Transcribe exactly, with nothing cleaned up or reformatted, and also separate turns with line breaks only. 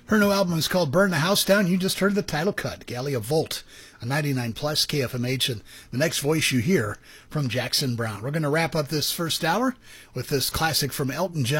Her new album is called Burn the House Down. You just heard the title cut, Gallia Volt, on ninety-nine plus K F M H, and the next voice you hear from Jackson Browne. We're going to wrap up this first hour with this classic from Elton John.